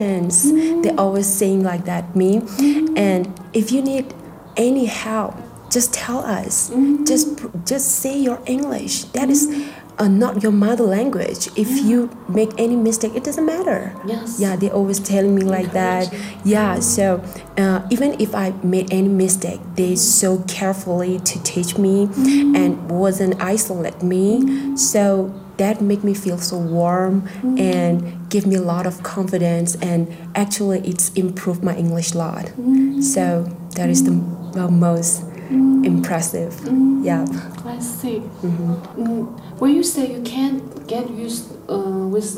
They always saying like that me. And if you need any help, just tell us. Just say your English. That is not your mother language. If you make any mistake, it doesn't matter. Yes. Yeah, they always telling me like that. Yeah, so even if I made any mistake, they so carefully to teach me and wasn't isolate me. So that make me feel so warm and give me a lot of confidence, and actually it's improved my English a lot. So that is the most impressive. Yeah. I see. When you say you can't get used with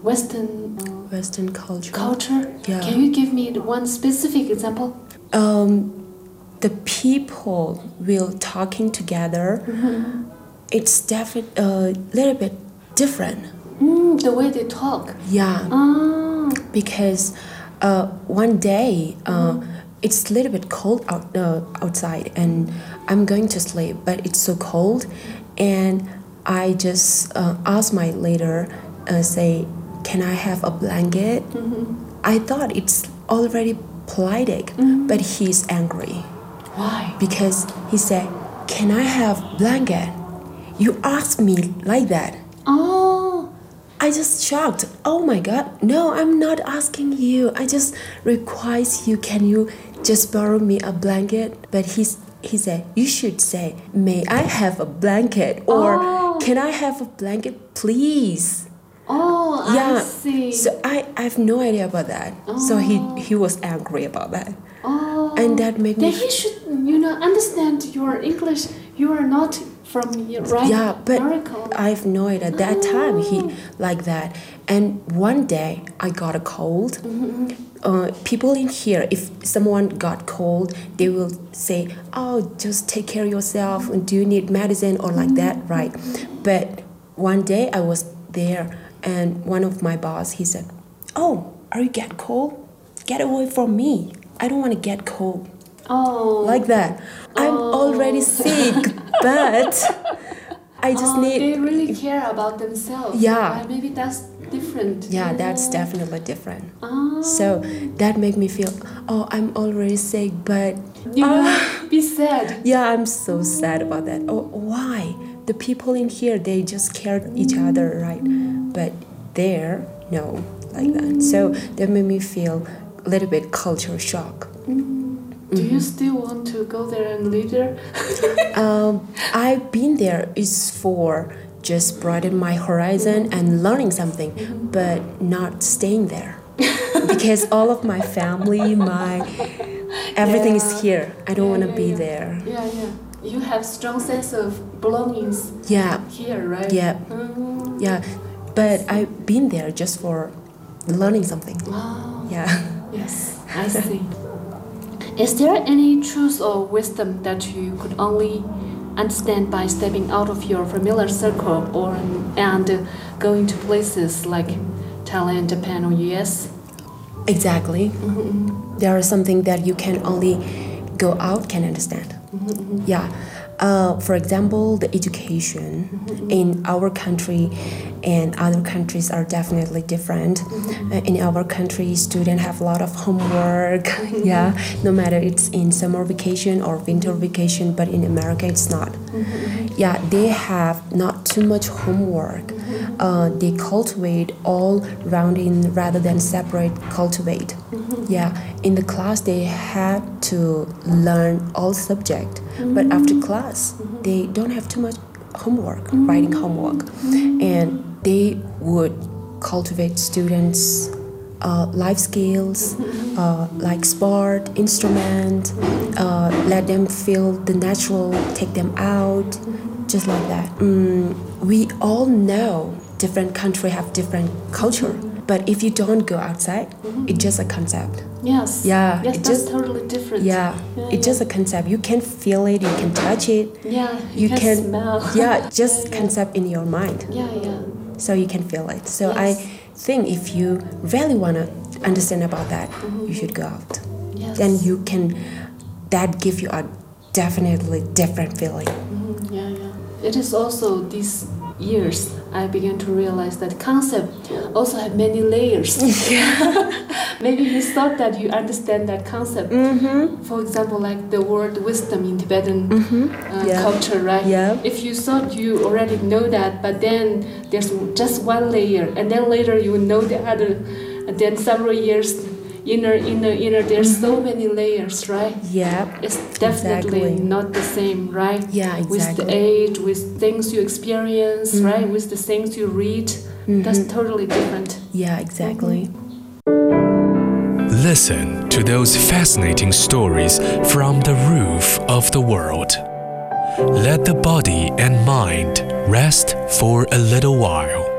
Western culture. Yeah. Can you give me one specific example? The people will talking together. It's definitely a little bit different. The way they talk. Yeah. Because one day it's a little bit cold outside, and I'm going to sleep, but it's so cold, and I just asked my leader, say, can I have a blanket? I thought it's already polite, but he's angry. Why? Because he said, can I have blanket? You asked me like that. Oh. I just shocked. Oh my God. No, I'm not asking you. I just request you. Can you just borrow me a blanket? But he said, you should say, may I have a blanket? Or can I have a blanket, please? Oh, Yeah. I see. So I have no idea about that. So he was angry about that. Oh. And that made me... Then he should, understand your English. You are not from right? Yeah, but America. I have no idea. At that time, he like that. And one day, I got a cold. People in here, if someone got cold, they will say, oh, just take care of yourself. And do you need medicine or like that, right? But one day, I was there, and one of my boss, he said, oh, are you get cold? Get away from me. I don't want to get cold. Oh. Like that. I'm already sick, but I just need... They really care about themselves. Yeah. Maybe that's different. Yeah, that's definitely different. Oh. So that made me feel, oh, I'm already sick, but... Be sad. Yeah, I'm so sad about that. Oh, why? The people in here, they just care each other, right? But there, no, like that. So that made me feel a little bit culture shock. Do you still want to go there and live there? I've been there is for just broaden my horizon and learning something, but not staying there. Because all of my family, everything is here. I don't want to be there. Yeah. You have strong sense of belongings. Yeah. Here, right? Yeah. Yeah. But I've been there just for learning something. Oh. Yeah. Yes, I see. Is there any truth or wisdom that you could only understand by stepping out of your familiar circle and going to places like Thailand, Japan, or US? Exactly. There is something that you can only go out can understand. Yeah. For example, the education in our country and other countries are definitely different. In our country, students have a lot of homework. Yeah, no matter it's in summer vacation or winter vacation, but in America it's not. Yeah, they have not too much homework. They cultivate all round in rather than separate cultivate. Yeah, in the class they have to learn all subject, but after class they don't have too much homework, writing homework, and they would cultivate students' life skills, like sport, instrument, let them feel the natural, take them out, just like that. We all know different countries have different culture, but if you don't go outside, it's just a concept. Yes. Yeah. Yes, it's that's just totally different. Yeah. It's just a concept. You can feel it. You can touch it. Yeah. You can smell. Yeah. Just concept in your mind. Yeah. So you can feel it. So Yes. I think if you really want to understand about that, you should go out. Yes. Then you can. That give you a definitely different feeling. Yeah. It is also this years, I began to realize that concept also have many layers. Maybe you thought that you understand that concept. For example, like the word wisdom in Tibetan culture, right? Yeah. If you thought you already know that, but then there's just one layer, and then later you know the other, and then several years inner, there's so many layers, right? Yeah. It's definitely exactly. not the same, right? Yeah, exactly. With the age, with things you experience, right? With the things you read, that's totally different. Yeah, exactly. Listen to those fascinating stories from the roof of the world. Let the body and mind rest for a little while.